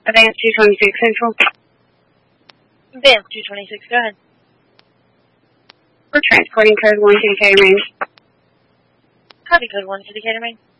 Advance 226 Central. Advance 226, go ahead. We're transporting code 1 to Decatur, Maine. Copy code 1 to Decatur, Maine.